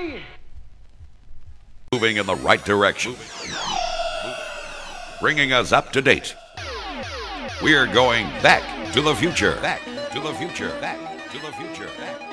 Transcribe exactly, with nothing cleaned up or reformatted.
Moving in the right direction. Bringing us up to date. We are going back to the future. Back to the future. Back to the future. Back.